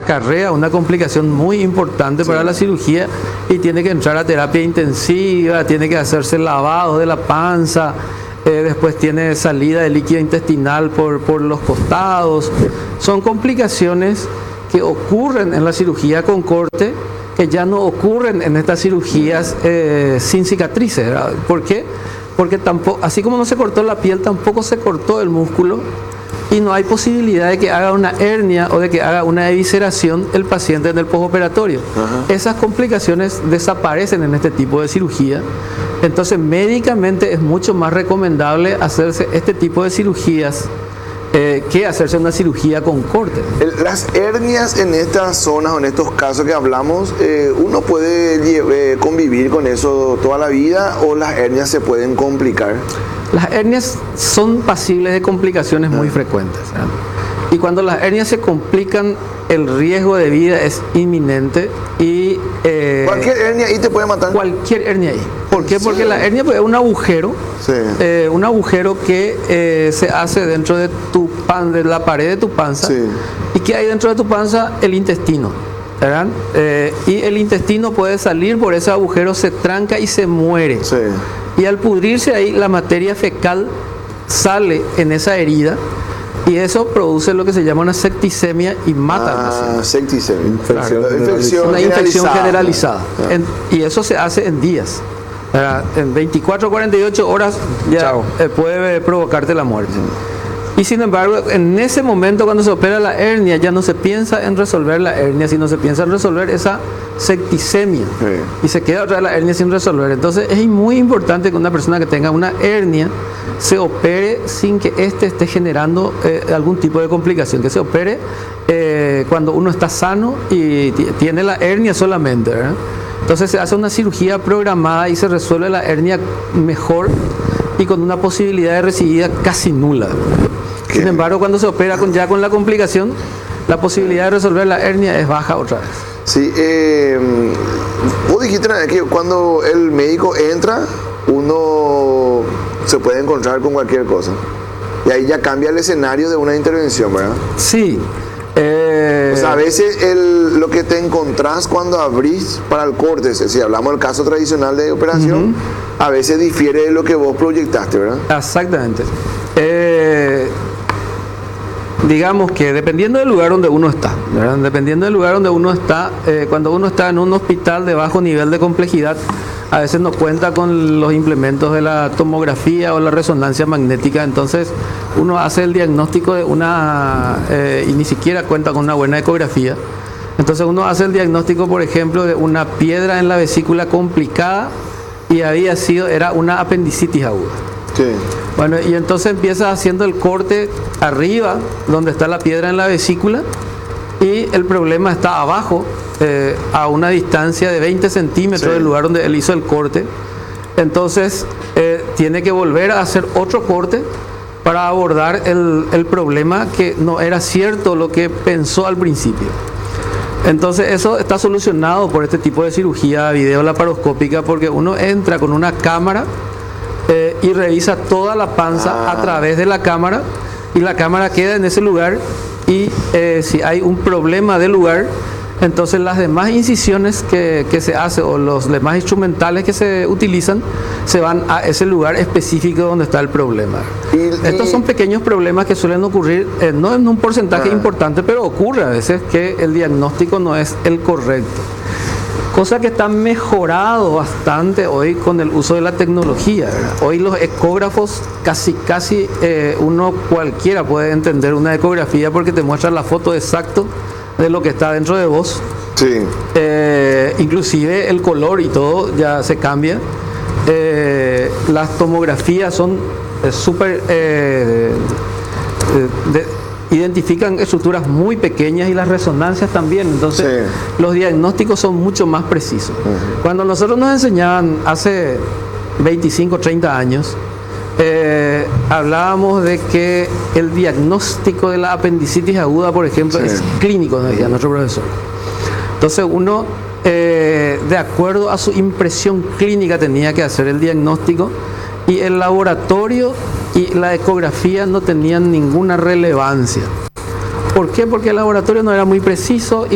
acarrea una complicación muy importante para la cirugía y tiene que entrar a terapia intensiva, tiene que hacerse lavado de la panza, después tiene salida de líquido intestinal por los costados. Son complicaciones que ocurren en la cirugía con corte, que ya no ocurren en estas cirugías sin cicatrices, ¿verdad? ¿Por qué? Porque tampoco, así como no se cortó la piel, tampoco se cortó el músculo y no hay posibilidad de que haga una hernia o de que haga una evisceración el paciente en el postoperatorio. Esas complicaciones desaparecen en este tipo de cirugía. Entonces, médicamente es mucho más recomendable hacerse este tipo de cirugías que hacerse una cirugía con corte. Las hernias en estas zonas o en estos casos que hablamos, ¿uno puede convivir con eso toda la vida o las hernias se pueden complicar? Las hernias son pasibles de complicaciones muy frecuentes, ¿verdad? Y cuando las hernias se complican, el riesgo de vida es inminente y... ¿Cualquier hernia ahí te puede matar? Cualquier hernia ahí. ¿Por qué? Porque la hernia pues, es un agujero, un agujero que se hace dentro de de la pared de tu panza. ¿Y qué hay dentro de tu panza? El intestino, ¿verdad? Y el intestino puede salir por ese agujero, se tranca y se muere. Y al pudrirse ahí, la materia fecal sale en esa herida y eso produce lo que se llama una septicemia y mata al paciente. Septicemia, una infección generalizada. Y eso se hace en días. En 24 o 48 horas ya puede provocarte la muerte. Y sin embargo, en ese momento cuando se opera la hernia, ya no se piensa en resolver la hernia, sino se piensa en resolver esa septicemia. Y se queda otra vez la hernia sin resolver. Entonces es muy importante que una persona que tenga una hernia se opere sin que esté generando algún tipo de complicación. Que se opere cuando uno está sano y tiene la hernia solamente, ¿verdad? Entonces se hace una cirugía programada y se resuelve la hernia mejor y con una posibilidad de recidiva casi nula. Sin embargo, cuando se opera ya con la complicación, la posibilidad de resolver la hernia es baja otra vez. Sí, vos dijiste que cuando el médico entra, uno se puede encontrar con cualquier cosa. Y ahí ya cambia el escenario de una intervención, ¿verdad? Sí. O sea, a veces lo que te encontrás cuando abrís para el corte, si hablamos del caso tradicional de operación, a veces difiere de lo que vos proyectaste, ¿verdad? Exactamente. Digamos que dependiendo del lugar donde uno está, ¿verdad? Dependiendo del lugar donde uno está, cuando uno está en un hospital de bajo nivel de complejidad, a veces no cuenta con los implementos de la tomografía o la resonancia magnética, entonces uno hace el diagnóstico de y ni siquiera cuenta con una buena ecografía. Entonces uno hace el diagnóstico, por ejemplo, de una piedra en la vesícula complicada y era una apendicitis aguda. Bueno, y entonces empieza haciendo el corte arriba, donde está la piedra en la vesícula, y el problema está abajo, a una distancia de 20 centímetros del lugar donde él hizo el corte. Entonces tiene que volver a hacer otro corte para abordar el problema, que no era cierto lo que pensó al principio. Entonces eso está solucionado por este tipo de cirugía videolaparoscópica, porque uno entra con una cámara y revisa toda la panza a través de la cámara, y la cámara queda en ese lugar, y si hay un problema del lugar, entonces las demás incisiones que se hacen o los demás instrumentales que se utilizan se van a ese lugar específico donde está el problema. Estos son pequeños problemas que suelen ocurrir, no en un porcentaje importante, pero ocurre a veces que el diagnóstico no es el correcto. Cosa que está mejorado bastante hoy con el uso de la tecnología, ¿verdad? Hoy los ecógrafos casi uno cualquiera puede entender una ecografía porque te muestra la foto exacta de lo que está dentro de vos. Inclusive el color y todo ya se cambia. Las tomografías son súper... identifican estructuras muy pequeñas y las resonancias también, entonces los diagnósticos son mucho más precisos. Cuando nosotros nos enseñaban hace 25, 30 años, hablábamos de que el diagnóstico de la apendicitis aguda, por ejemplo, es clínico, nos decía nuestro profesor. Entonces uno, de acuerdo a su impresión clínica, tenía que hacer el diagnóstico, y el laboratorio y la ecografía no tenían ninguna relevancia. ¿Por qué? Porque el laboratorio no era muy preciso y